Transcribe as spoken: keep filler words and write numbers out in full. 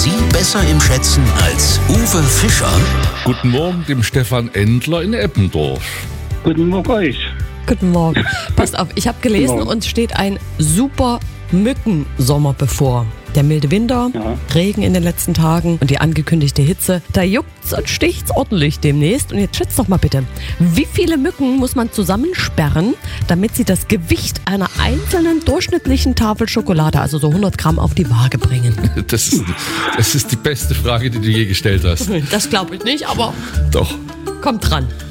Sie besser im Schätzen als Uwe Fischer? Guten Morgen dem Stefan Endler in Eppendorf. Guten Morgen euch. Guten Morgen. Passt auf, ich habe gelesen, Morgen. uns steht ein super Mückensommer bevor. Der milde Winter, Ja. Regen in den letzten Tagen und die angekündigte Hitze. Da juckt's und sticht's ordentlich demnächst. Und jetzt schätzt doch mal bitte, wie viele Mücken muss man zusammensperren, damit sie das Gewicht einer einzelnen durchschnittlichen Tafel Schokolade, also so hundert Gramm, auf die Waage bringen? Das ist, das ist die beste Frage, die du je gestellt hast. Das glaube ich nicht, aber Doch. kommt dran.